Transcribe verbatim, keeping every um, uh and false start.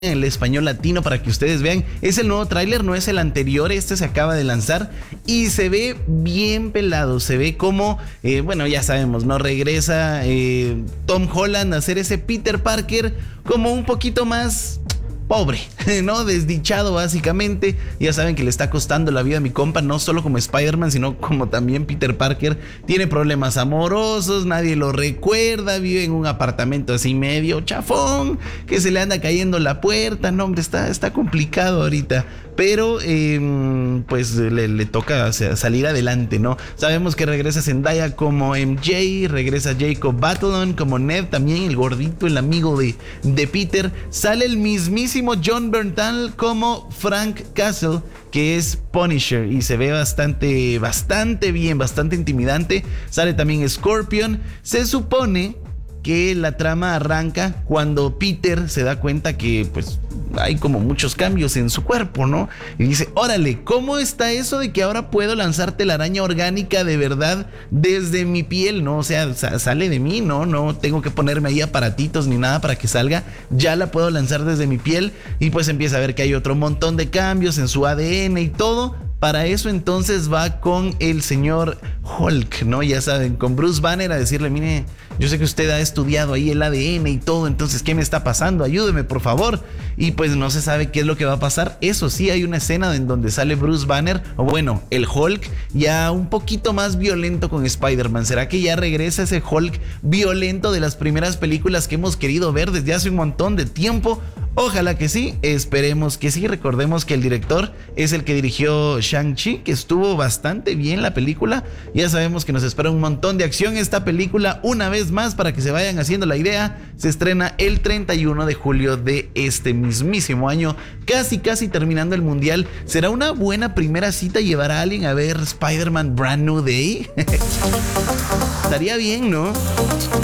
en el español latino para que ustedes vean. Es el nuevo tráiler, no es el anterior, este se acaba de lanzar y se ve bien pelado, se ve como, eh, bueno, ya sabemos, ¿no? Regresa eh, Tom Holland a hacer ese Peter Parker como un poquito más pobre, ¿no? Desdichado básicamente. Ya saben que le está costando la vida a mi compa, no solo como Spider-Man, sino como también Peter Parker. Tiene problemas amorosos, nadie lo recuerda, vive en un apartamento así medio chafón, que se le anda cayendo la puerta. No, hombre, está, está complicado ahorita. Pero eh, pues le, le toca, o sea, salir adelante, ¿no? Sabemos que regresa Zendaya como M J, regresa Jacob Batalon como Ned, también el gordito, el amigo de, de Peter. Sale el mismísimo John Bernthal como Frank Castle, que es Punisher, y se ve bastante, bastante bien, bastante intimidante. Sale también Scorpion. Se supone que la trama arranca cuando Peter se da cuenta que pues hay como muchos cambios en su cuerpo, ¿no? Y dice, órale, ¿cómo está eso de que ahora puedo lanzar telaraña orgánica de verdad desde mi piel, ¿no? O sea, sale de mí, ¿no? No tengo que ponerme ahí aparatitos ni nada para que salga, ya la puedo lanzar desde mi piel. Y pues empieza a ver que hay otro montón de cambios en su A D N y todo. Para eso entonces va con el señor Hulk, ¿no? Ya saben, con Bruce Banner a decirle, mire, yo sé que usted ha estudiado ahí el A D N y todo, entonces, ¿qué me está pasando? Ayúdeme, por favor. Y pues no se sabe qué es lo que va a pasar. Eso sí, hay una escena en donde sale Bruce Banner, o bueno, el Hulk, ya un poquito más violento con Spider-Man. ¿Será que ya regresa ese Hulk violento de las primeras películas que hemos querido ver desde hace un montón de tiempo? Ojalá que sí, esperemos que sí. Recordemos que el director es el que dirigió Shang-Chi, que estuvo bastante bien la película. Ya sabemos que nos espera un montón de acción esta película. Una vez más, para que se vayan haciendo la idea, se estrena el treinta y uno de julio de este mismísimo año, casi casi terminando el mundial. ¿Será una buena primera cita llevar a alguien a ver Spider-Man Brand New Day? Estaría bien, ¿no?